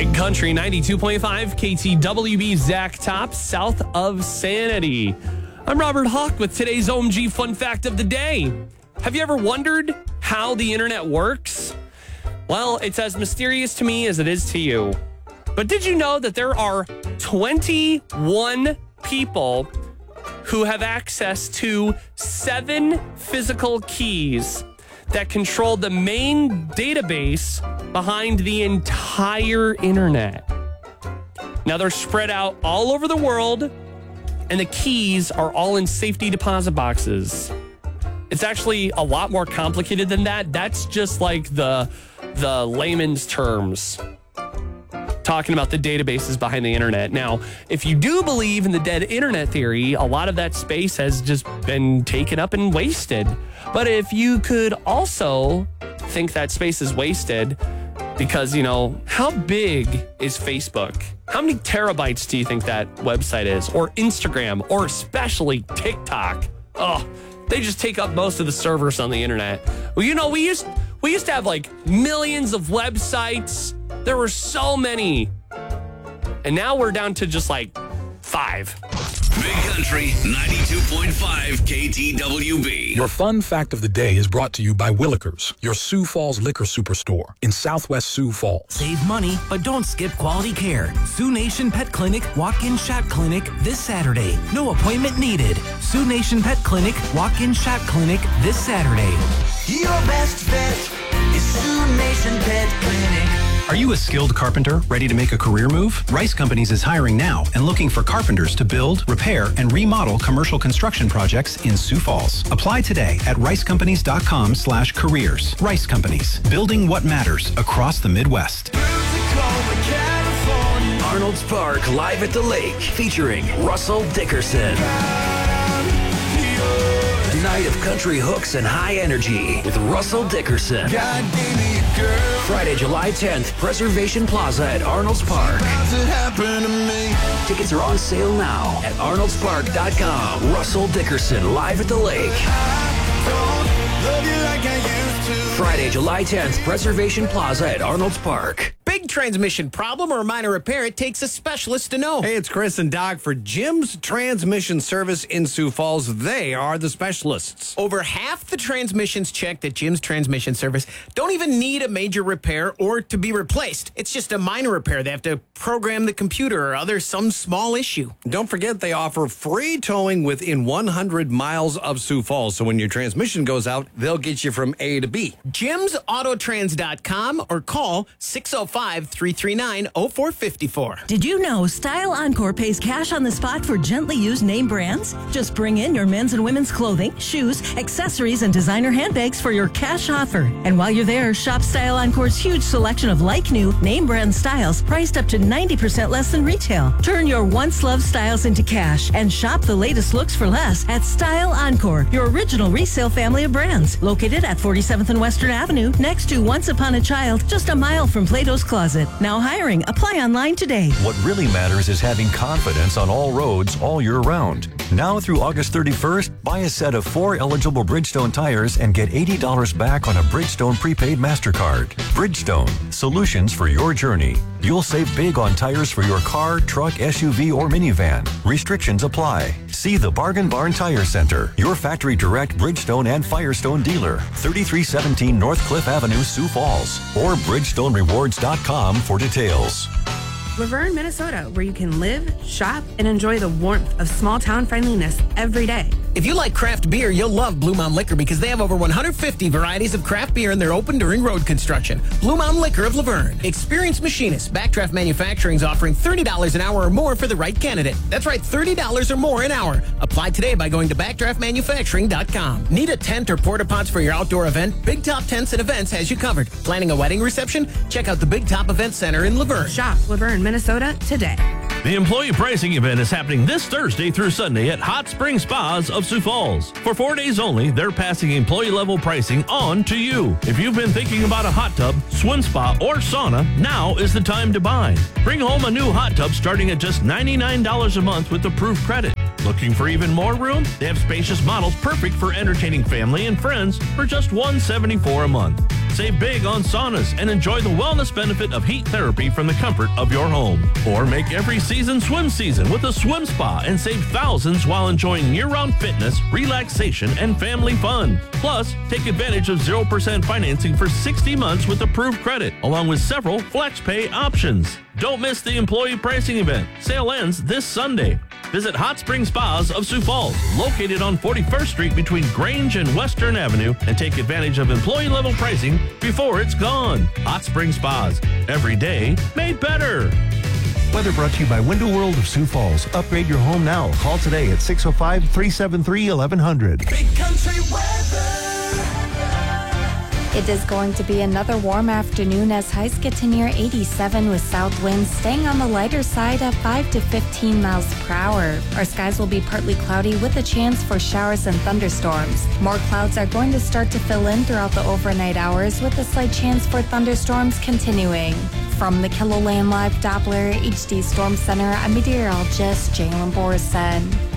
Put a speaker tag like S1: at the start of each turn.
S1: Big Country 92.5 KTWB, Zach Top, south of Sanity. I'm Robert Hawk with today's OMG Fun Fact of the Day. Have you ever wondered how the internet works? Well, it's as mysterious to me as it is to you. But did you know that there are 21 people who have access to 7 physical keys that control the main database behind the entire internet? Now, they're spread out all over the world, and the keys are all in safety deposit boxes. It's actually a lot more complicated than that. That's just like the layman's terms, talking about the databases behind the internet. Now, if you do believe in the dead internet theory, a lot of that space has just been taken up and wasted. But if you could also think that space is wasted because, how big is Facebook? How many terabytes do you think that website is? Or Instagram, or especially TikTok? Oh, they just take up most of the servers on the internet. Well, we used to have like millions of websites. There were so many. And now we're down to just like 5.
S2: Big Country 92.5 KTWB.
S3: Your fun fact of the day is brought to you by Willikers, your Sioux Falls liquor superstore in Southwest Sioux Falls.
S4: Save money, but don't skip quality care. Sioux Nation Pet Clinic Walk-In Shot Clinic this Saturday. No appointment needed. Sioux Nation Pet Clinic Walk-In Shot Clinic this Saturday.
S5: Your best bet is Sioux Nation Pet Clinic.
S6: Are you a skilled carpenter ready to make a career move? Rice Companies is hiring now and looking for carpenters to build, repair, and remodel commercial construction projects in Sioux Falls. Apply today at ricecompanies.com/careers. Rice Companies, building what matters across the Midwest.
S2: Arnold's Park Live at the Lake featuring Russell Dickerson. Night of country hooks and high energy with Russell Dickerson. Friday, July 10th, Preservation Plaza at Arnold's Park. Tickets are on sale now at arnoldspark.com. Russell Dickerson live at the lake. Friday, July 10th, Preservation Plaza at Arnold's Park.
S7: Big transmission problem or minor repair, it takes a specialist to know.
S8: Hey, it's Chris and Doc for Jim's Transmission Service in Sioux Falls. They are the specialists.
S7: Over half the transmissions checked at Jim's Transmission Service don't even need a major repair or to be replaced. It's just a minor repair. They have to program the computer or some small issue.
S8: Don't forget they offer free towing within 100 miles of Sioux Falls. So when your transmission goes out, they'll get you from A to B.
S7: JimsAutotrans.com or call 605-339-0454.
S9: Did you know Style Encore pays cash on the spot for gently used name brands? Just bring in your men's and women's clothing, shoes, accessories, and designer handbags for your cash offer. And while you're there, shop Style Encore's huge selection of like-new, name brand styles priced up to 90% less than retail. Turn your once-loved styles into cash and shop the latest looks for less at Style Encore, your original resale family of brands. Located at 47th and Western Avenue, next to Once Upon a Child, just a mile from Plato's Closet. Now hiring. Apply online today.
S10: What really matters is having confidence on all roads all year round. Now through August 31st, buy a set of 4 eligible Bridgestone tires and get $80 back on a Bridgestone prepaid MasterCard. Bridgestone, solutions for your journey. You'll save big on tires for your car, truck, SUV, or minivan. Restrictions apply. See the Bargain Barn Tire Center, your factory direct Bridgestone and Firestone dealer, 3317 North Cliff Avenue, Sioux Falls, or BridgestoneRewards.com for details.
S11: Laverne, Minnesota, where you can live, shop, and enjoy the warmth of small-town friendliness every day.
S7: If you like craft beer, you'll love Blue Mountain Liquor because they have over 150 varieties of craft beer and they're open during road construction. Blue Mountain Liquor of Laverne. Experienced machinists. Backdraft Manufacturing is offering $30 an hour or more for the right candidate. That's right, $30 or more an hour. Apply today by going to backdraftmanufacturing.com. Need a tent or porta pots for your outdoor event? Big Top Tents and Events has you covered. Planning a wedding reception? Check out the Big Top Event Center in Laverne.
S11: Shop Laverne, Minnesota today.
S12: The employee pricing event is happening this Thursday through Sunday at Hot Spring Spas of Sioux Falls. For 4 days only, they're passing employee-level pricing on to you. If you've been thinking about a hot tub, swim spa, or sauna, now is the time to buy. Bring home a new hot tub starting at just $99 a month with approved credit. Looking for even more room? They have spacious models perfect for entertaining family and friends for just $174 a month. Save big on saunas and enjoy the wellness benefit of heat therapy from the comfort of your home. Or make every season swim season with a swim spa and save thousands while enjoying year-round fitness, relaxation, and family fun. Plus, take advantage of 0% financing for 60 months with approved credit, along with several FlexPay options. Don't miss the employee pricing event. Sale ends this Sunday. Visit Hot Spring Spas of Sioux Falls, located on 41st Street between Grange and Western Avenue, and take advantage of employee-level pricing before it's gone. Hot Spring Spas. Every day made better.
S13: Weather brought to you by Window World of Sioux Falls. Upgrade your home now. Call today at 605-373-1100.
S5: Big country weather.
S14: It is going to be another warm afternoon as highs get to near 87 with south winds staying on the lighter side at 5 to 15 miles per hour. Our skies will be partly cloudy with a chance for showers and thunderstorms. More clouds are going to start to fill in throughout the overnight hours with a slight chance for thunderstorms continuing. From the KILOLAND Live Doppler HD Storm Center, I'm meteorologist Jalen Borson.